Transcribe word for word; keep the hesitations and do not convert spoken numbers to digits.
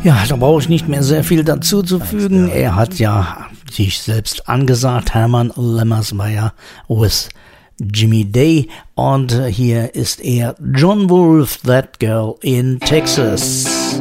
Ja, da brauche ich nicht mehr sehr viel dazu zu fügen. Er hat ja sich selbst angesagt, Herman Lemmersmeyer with Jimmy Day. Und hier ist er, John Wolfe, That Girl in Texas.